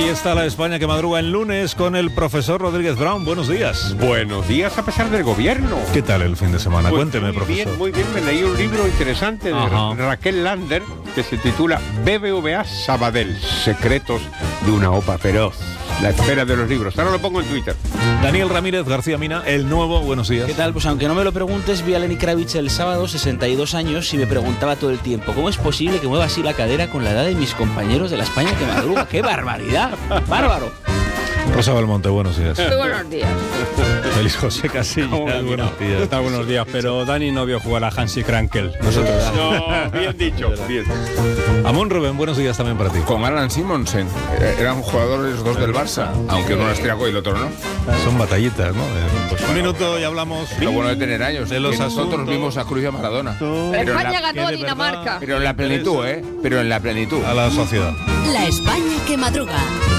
Aquí está la España que madruga el lunes con el profesor Rodríguez Brown. Buenos días. Buenos días a pesar del gobierno. ¿Qué tal el fin de semana? Pues cuénteme, profesor. Muy bien, me leí un libro interesante de Raquel Lander que se titula BBVA Sabadell, secretos de una OPA feroz. La espera de los libros. Ahora lo pongo en Twitter. Daniel Ramírez García Mina, el nuevo. Buenos días. ¿Qué tal? Pues aunque no me lo preguntes, vi a Lenny Kravitz el sábado, 62 años, y me preguntaba todo el tiempo, ¿cómo es posible que mueva así la cadera con la edad de mis compañeros de la España que madruga? ¡Qué barbaridad! ¡Bárbaro! Rosa Belmonte, buenos días. Muy buenos días. Feliz José Casillas, buenos días. Está buenos días, pero Dani no vio jugar a Hansi Krankel. Nosotros. No, bien dicho. Bien. Amón Rubén, buenos días también para ti. Con Alan Simonsen. Eran jugadores los dos del Barça, aunque uno las tiró y el otro no. Son batallitas, ¿no? Pues un minuto y hablamos. Lo bueno de tener años. De los nosotros asuntos. vimos a Cruz y a Maradona. España ganó a que de Dinamarca. Pero en la plenitud, ¿eh? Pero en la plenitud. A la sociedad. La España que madruga.